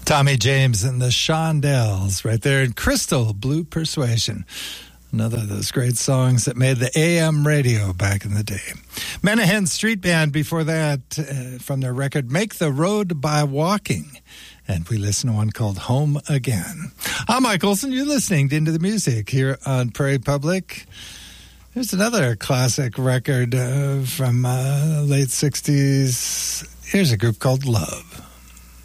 Tommy James and the Shondells right there in Crystal Blue Persuasion. Another of those great songs that made the AM radio back in the day. Menahan Street Band before that, from their record Make the Road by Walking. And we listen to one called Home Again. I'm Mike Olson. You're listening to Into the Music here on Prairie Public. Here's another classic record from late 60s. Here's a group called Love.